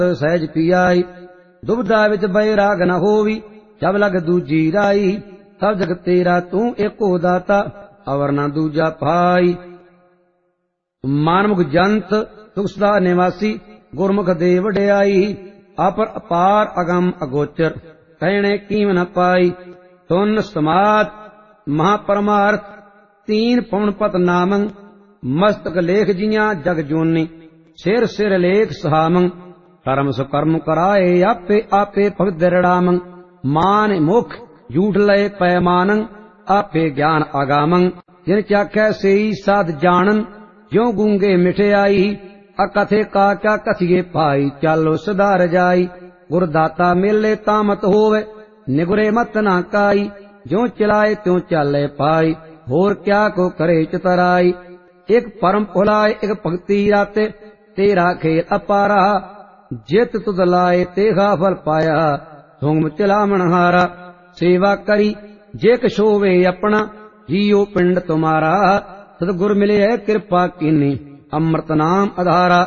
सहज पियाई। दुबदा विच बैराग न होवी, जब लग दूजी राई। सब जग तेरा तू एको दाता, अवर न दूजा भाई। मानमुख जंत सुख सदा निवासी, गुरमुख दे वड्याई। अपर अपार अगम अगोचर, कहने कीम न पाई। तुन समाद महापरमार्थ, तीन पवन पत नामं। मस्तक लेख जिया जग जोनी, सिर सिर लेख सहामं। कर्म सुकर्म कराए, आपे आपे भगत दृढ़ामं। मान मुख झूठ लय पैमानं, आपे ज्ञान आगामं। जिन चाख्या सेई साध जानन, ज्यों गूंगे मिठियाई। अकथे का क्या कथिए पाई, चालो सुधार जाई। गुरदाता मिले तामत होवे, निगुरे मत ना काई। ज्यों चलाए त्यों चाले पाई, होर क्या को करे चितराई। एक परम भुलाए एक भगति राते, तेरा खेल अपारा। जित तुद लाए तेहा फल पाया, धुंग चिलामण हारा। सेवा करी जे कछ होवे अपना, जियो पिंड तुम्हारा। सतगुर मिले है कृपा कीनी, अमृत नाम आधारा।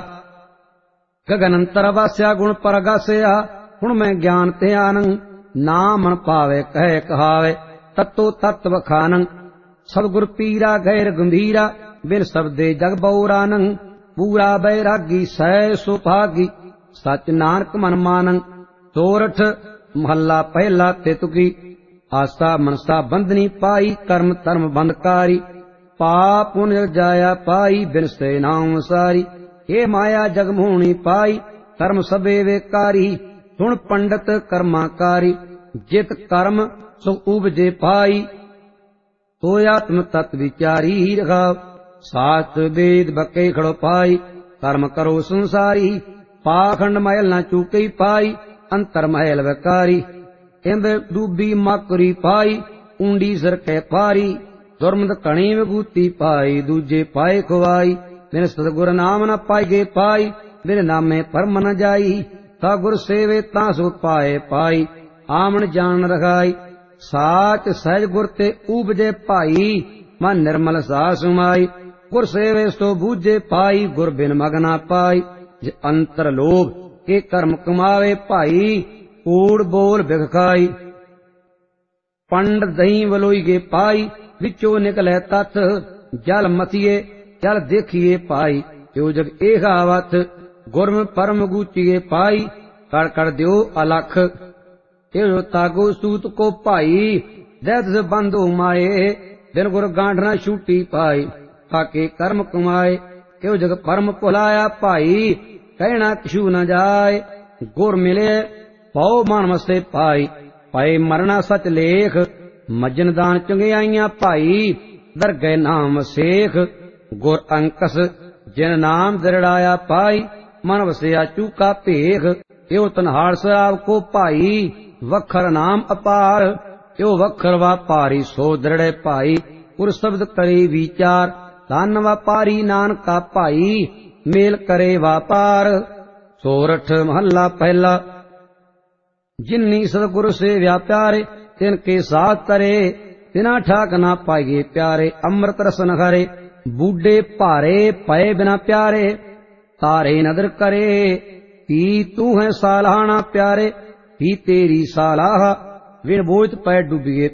गगन अंतर वास्या गुण परगास्या, गुण में ज्ञान ध्यानं। नाम मन पावे कहे कहावे, तत्तो तत्व खानं। सब गुर पीरा गैर गंभीरा, बिन शब्दे जग बौरानं। पूरा बैरागी सै सुभागी, सच नानक मन मानं। सोरठ महला पहला तेतुकी, आस्था मनसा बंधनी पाई। कर्म धर्म बंधकारी, पाप पुण्य जाया पाई। बिन से नाम सारी, हे माया जग मोहनी पाई। कर्म सबे वेकारी, सुन पंडित कर्माकारी। जित कर्म सुख उपजे पाई, तो आत्म तत्व विचारी रखाव। शास्त्र वेद बके खड़ो पाई, कर्म करो संसारी। पाखंड महल न चूके पाई, अंतर महल वकारी। इंद डूबी मकरी पाई, ऊंडी सिर कै पारी। दुर्मद कणी विभूति पाई, दूजे पाए खुआई। बिन सतगुर नाम न पाइगे पाई, बिन नामे परम न जाई। ता गुर सेवे ता सुख पाए पाई, आमन जान रखाई। साच सहज गुर ते उपजे भाई, मन निर्मल सास माई। गुर सेवे सो बूझे पाई, गुर बिन मगना पाई। जे अंतर लोभ के कर्म कमावे भाई, कूड़ बोल बिख खाई। पंड दही वलोई गे पाई, विचो निकले तथ। जल मथिए जल देखिए पाई, त्यो जग एगावत। गुरम परम गूचिए पाई, कर कर दियो अलख। यो तागो सूत को भाई, दैत से बंधो माए। बिन गुर गांठना छूटी पाई, काके कर्म कमाए। यो जग परम भुलाया भाई, कहना किशु न जाए। गुर मिले पौ मानमस्ते पाई, पाए मरना सच लेख। मज्जन दान चंगियाइयां भाई, दरगह नाम सेख। गुर अंकस जिन नाम दृढ़ाया पाई, मन वसया चूका भेख। यो तनहाड़ शराब को भाई, वखर नाम अपार। यो वखर वापारी सो दृढ़ भाई, गुर शब्द करे विचार। धन व्यापारी नानका भाई, मेल करे व्यापार। सोरठ महला पहला, जिन्नी सतगुरु से व्याप्यारे। तिनके साथ करे, तिना ठाक ना पाइगे प्यारे। अमृत रसन हरे, बूढ़े भारे पए बिना प्यारे। तारे नदर करे, पी तू है सालाना प्यारे। पी तेरी सालाह, विन बोझ पै डूबिए